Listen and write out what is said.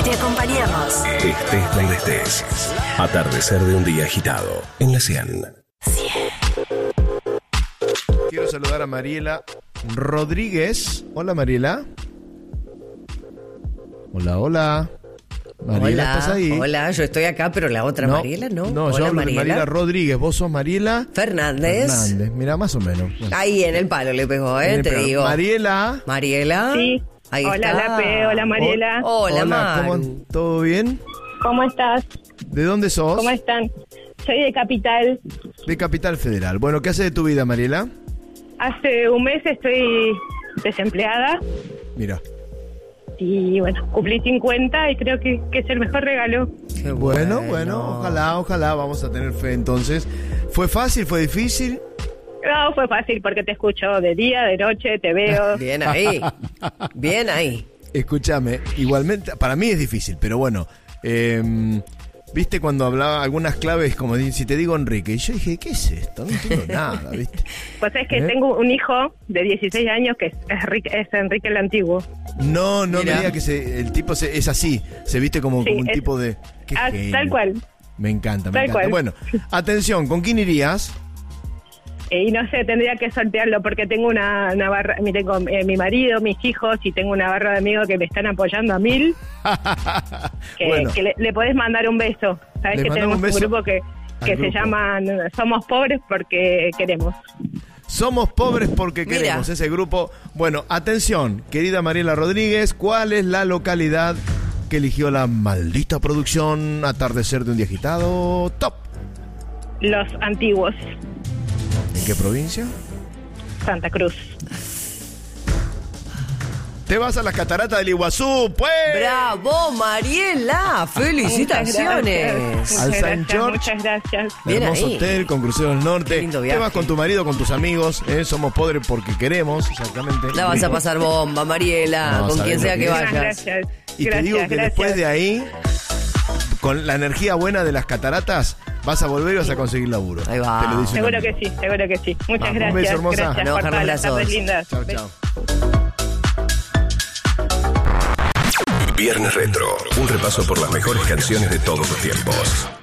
Te acompañamos. Estés donde estés. Atardecer de un día agitado. En la 100. Quiero saludar a Mariela Rodríguez. Hola, Mariela. Hola. Mariela, Hola, ¿estás ahí? hola, yo estoy acá, pero la otra Mariela no. No, Hola, yo hablo de Mariela Rodríguez. ¿Vos sos Mariela? Fernández. Mira, más o menos. Bueno. Ahí en el palo le pegó, te digo. Mariela. Sí. Ahí hola, está. Lape, hola Mariela. Hola, Maru. ¿Todo bien? ¿Cómo estás? ¿De dónde sos? ¿Cómo están? Soy de Capital. De Capital Federal. Bueno, ¿qué haces de tu vida, Mariela? Hace un mes estoy desempleada Mira. y bueno, cumplí 50 y creo que es el mejor regalo. Qué Bueno, ojalá vamos a tener fe entonces. ¿Fue fácil? ¿Fue difícil? No, fue fácil porque te escucho de día, de noche, te veo. Bien ahí. Bien ahí. Escúchame, igualmente, para mí es difícil, pero bueno, viste cuando hablaba algunas claves, como si te digo Enrique, y yo dije, ¿qué es esto? No entiendo nada, ¿viste? Pues es que tengo un hijo de 16 años que es Enrique el Antiguo. No Mirá. me diga que el tipo es así, se viste como un es- tipo de... qué genio. Tal cual. Me encanta. Tal cual. Bueno, atención, ¿con quién irías? Y no sé, tendría que sortearlo porque tengo una barra, tengo mi marido, mis hijos y tengo una barra de amigos que me están apoyando a 1000. Bueno. Que le podés mandar un beso. Sabes ¿Le que mandamos tenemos un un beso grupo que al se grupo? llaman Somos Pobres porque queremos. Somos pobres porque Mira. queremos ese grupo. Bueno, atención, querida Mariela Rodríguez, ¿cuál es la localidad que eligió la maldita producción Atardecer de un día agitado? Top. Los Antiguos, ¿En qué provincia? Santa Cruz. Te vas a las cataratas del Iguazú, pues. ¡Bravo, Mariela! ¡Felicitaciones! Al Muchas San gracias, George. muchas gracias. Bien Hermoso ahí. hotel con crucero del norte. Qué lindo Te viaje. vas con tu marido, con tus amigos. Somos pobres porque queremos, exactamente. La vas a pasar bomba, Mariela, No, con sabés quien lo sea que que es. vayas. Gracias. Y te digo que después de ahí, con la energía buena de las cataratas, vas a volver y vas a conseguir laburo. Ahí va. Te lo dice un Seguro amigo. que sí, seguro que sí. Muchas Vamos, gracias. un beso, hermosa. Gracias No, por bajar todas los las tardes brazos. lindas. Chao, chao. Viernes Retro. Un repaso por las mejores canciones de todos los tiempos.